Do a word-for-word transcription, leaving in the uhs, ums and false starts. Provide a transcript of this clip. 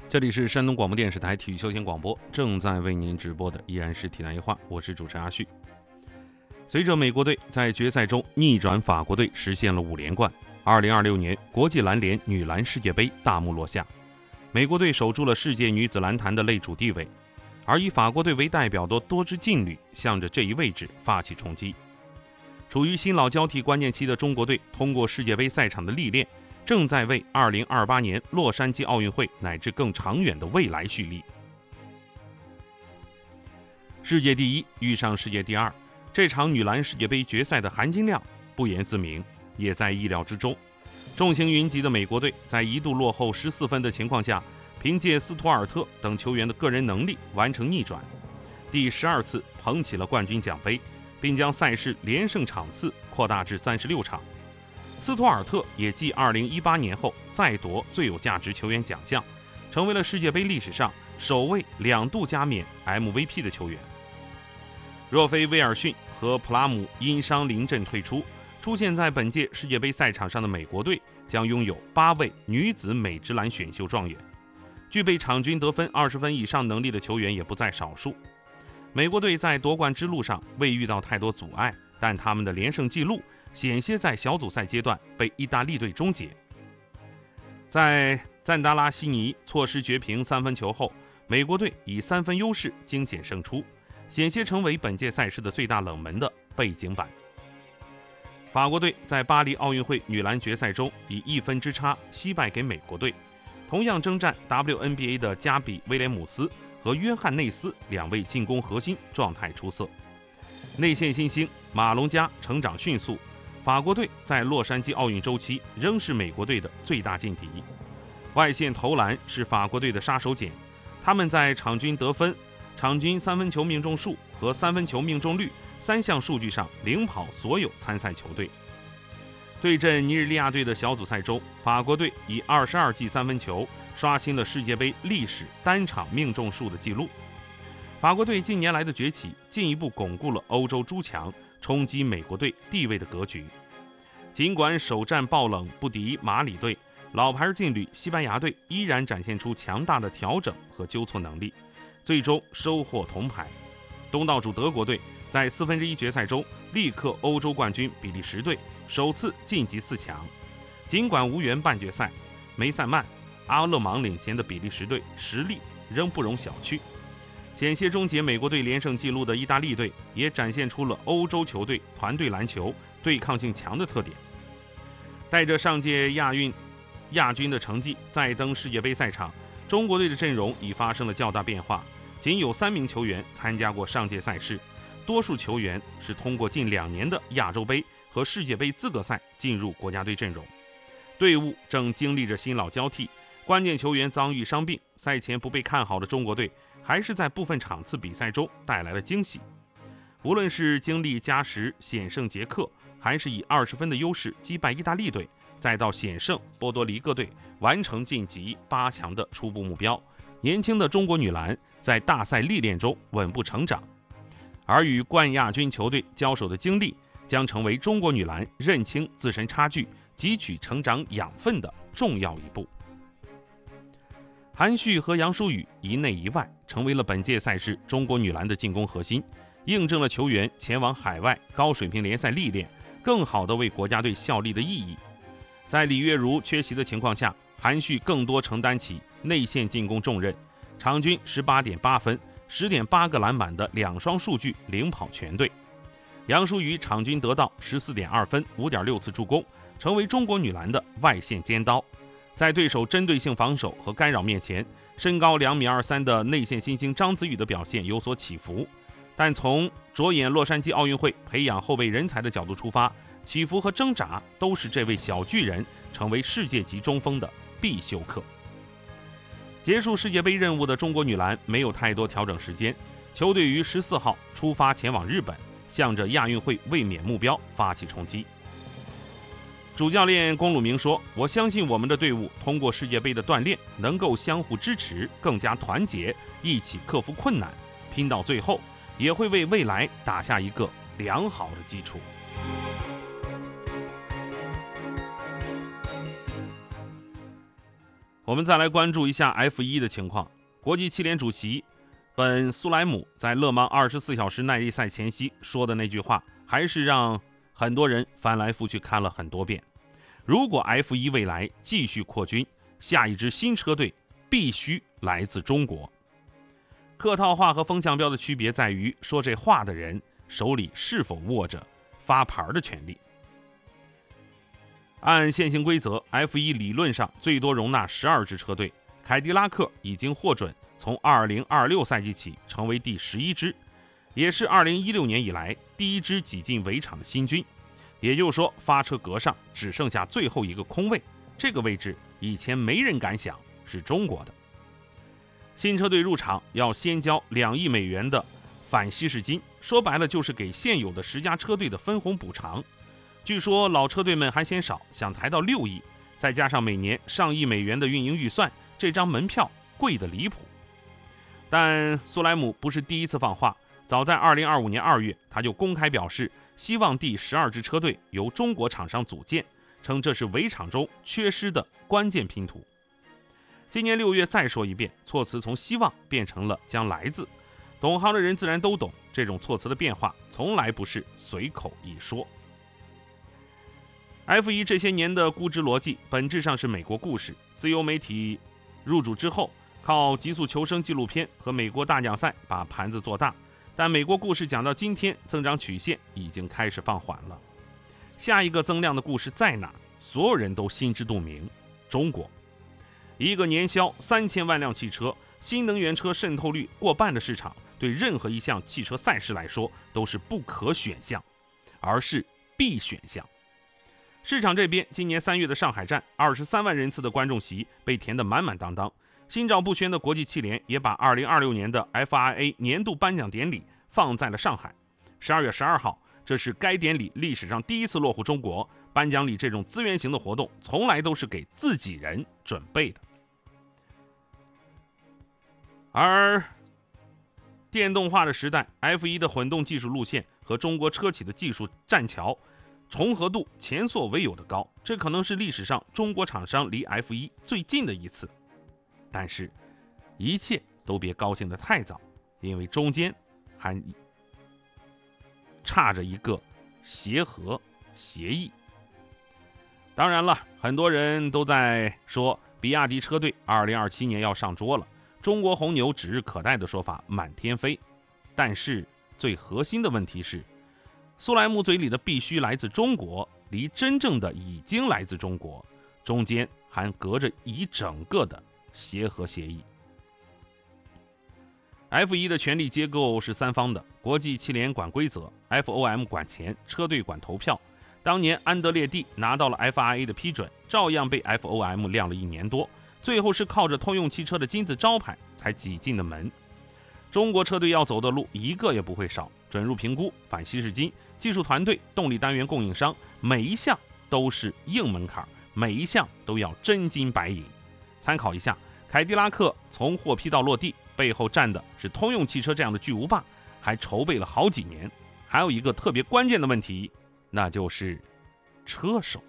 这里是山东广播电视台体育休闲广播，正在为您直播的依然是体坛一话，我是主持人阿旭。随着美国队在决赛中逆转法国队，实现了五连冠，二零二六年国际篮联女篮世界杯大幕落下，美国队守住了世界女子篮坛的擂主地位，而以法国队为代表的多支劲旅向着这一位置发起冲击。处于新老交替关键期的中国队，通过世界杯赛场的历练，正在为二零二八年洛杉矶奥运会乃至更长远的未来蓄力。世界第一遇上世界第二，这场女篮世界杯决赛的含金量不言自明，也在意料之中。众星云集的美国队在一度落后十四分的情况下，凭借斯图尔特等球员的个人能力完成逆转，第十二次捧起了冠军奖杯，并将赛事连胜场次扩大至三十六场。斯图尔特也继二零一八年后再夺最有价值球员奖项，成为了世界杯历史上首位两度加冕 M V P 的球员。若非威尔逊和普拉姆因伤临阵退出，出现在本届世界杯赛场上的美国队将拥有八位女子美职篮选秀状元，具备场均得分二十分以上能力的球员也不在少数。美国队在夺冠之路上未遇到太多阻碍，但他们的连胜纪录险些在小组赛阶段被意大利队终结。在赞达拉西尼错失绝平三分球后，美国队以三分优势惊险胜出，险些成为本届赛事的最大冷门的背景板。法国队在巴黎奥运会女篮决赛中以一分之差惜败给美国队，同样征战 W N B A 的加比威廉姆斯和约翰内斯两位进攻核心状态出色，内线新星马龙加成长迅速，法国队在洛杉矶奥运周期仍是美国队的最大劲敌。外线投篮是法国队的杀手锏，他们在场均得分、场均三分球命中数和三分球命中率三项数据上领跑所有参赛球队。对阵尼日利亚队的小组赛中，法国队以二十二记三分球刷新了世界杯历史单场命中数的纪录。法国队近年来的崛起进一步巩固了欧洲诸强冲击美国队地位的格局。尽管首战爆冷不敌马里队，老牌劲旅西班牙队依然展现出强大的调整和纠错能力，最终收获铜牌。东道主德国队在四分之一决赛中力克欧洲冠军比利时队，首次晋级四强。尽管无缘半决赛，梅塞曼、阿勒芒领衔的比利时队实力仍不容小觑。险些终结美国队连胜纪录的意大利队也展现出了欧洲球队团队篮球对抗性强的特点。带着上届亚运亚军的成绩再登世界杯赛场，中国队的阵容已发生了较大变化，仅有三名球员参加过上届赛事，多数球员是通过近两年的亚洲杯和世界杯资格赛进入国家队阵容。队伍正经历着新老交替，关键球员遭遇伤病，赛前不被看好的中国队还是在部分场次比赛中带来了惊喜。无论是经历加时险胜捷克，还是以二十分的优势击败意大利队，再到险胜波多黎各队完成晋级八强的初步目标，年轻的中国女篮在大赛历练中稳步成长，而与冠亚军球队交手的经历将成为中国女篮认清自身差距、汲取成长养分的重要一步。韩旭和杨舒雨一内一外成为了本届赛事中国女篮的进攻核心，印证了球员前往海外高水平联赛历练，更好地为国家队效力的意义。在李月如缺席的情况下，韩旭更多承担起内线进攻重任，场均 十八点八分、十点八个篮板的两双数据领跑全队。杨舒雨场均得到 十四点二分、五点六次助攻，成为中国女篮的外线尖刀。在对手针对性防守和干扰面前，身高两米二三的内线新星张子宇的表现有所起伏，但从着眼洛杉矶奥运会培养后备人才的角度出发，起伏和挣扎都是这位小巨人成为世界级中锋的必修课。结束世界杯任务的中国女篮没有太多调整时间，球队于十四号出发前往日本，向着亚运会卫冕目标发起冲击。主教练龚鲁明说，我相信我们的队伍通过世界杯的锻炼能够相互支持，更加团结，一起克服困难，拼到最后也会为未来打下一个良好的基础。 我们再来关注一下 F 一 的情况。国际汽联主席本·苏莱姆在勒芒二十四小时耐力赛前夕说的那句话，还是让很多人翻来覆去看了很多遍。如果 F 一 未来继续扩军，下一支新车队必须来自中国。客套话和风向标的区别在于，说这话的人手里是否握着发牌的权利。按现行规则 ，F 一 理论上最多容纳十二支车队，凯迪拉克已经获准从二零二六赛季起成为第十一支，也是二零一六年以来第一支挤进围场的新军。也就是说，发车格上只剩下最后一个空位，这个位置以前没人敢想是中国的。新车队入场要先交两亿美元的反稀释金，说白了就是给现有的十家车队的分红补偿。据说老车队们还嫌少，想抬到六亿，再加上每年上亿美元的运营预算，这张门票贵得离谱。但苏莱姆不是第一次放话，早在二零二五年二月，他就公开表示，希望第十二支车队由中国厂商组建，称这是围场中缺失的关键拼图。今年六月再说一遍，措辞从希望变成了将来自，懂行的人自然都懂，这种措辞的变化从来不是随口一说。F 一 这些年的估值逻辑本质上是美国故事，自由媒体入主之后，靠极速求生纪录片和美国大奖赛把盘子做大，但美国故事讲到今天，增长曲线已经开始放缓了。下一个增量的故事在哪？所有人都心知肚明，中国。一个年销三千万辆汽车、新能源车渗透率过半的市场，对任何一项汽车赛事来说都是不可选项，而是必选项。市场这边，今年三月的上海站，二十三万人次的观众席被填得满满当当。心照不宣的国际汽联也把二零二六年的 F I A 年度颁奖典礼放在了上海。十二月十二号，这是该典礼历史上第一次落户中国。颁奖礼这种资源型的活动，从来都是给自己人准备的。而电动化的时代 ，F 一 的混动技术路线和中国车企的技术栈桥重合度前所未有的高，这可能是历史上中国厂商离 F 一 最近的一次。但是，一切都别高兴得太早，因为中间还差着一个协和协议。当然了，很多人都在说比亚迪车队二零二七年要上桌了，中国红牛指日可待的说法满天飞。但是最核心的问题是，苏莱姆嘴里的必须来自中国，离真正的已经来自中国，中间还隔着一整个的协和协议。F 一 的权力结构是三方的，国际汽联管规则， F O M 管钱，车队管投票。当年安德烈蒂拿到了 F I A 的批准，照样被 F O M 晾了一年多，最后是靠着通用汽车的金字招牌才挤进的门。中国车队要走的路一个也不会少，准入评估、反稀释金、技术团队、动力单元供应商，每一项都是硬门槛，每一项都要真金白银。参考一下，凯迪拉克从获批到落地，背后站的是通用汽车这样的巨无霸，还筹备了好几年。还有一个特别关键的问题，那就是车手。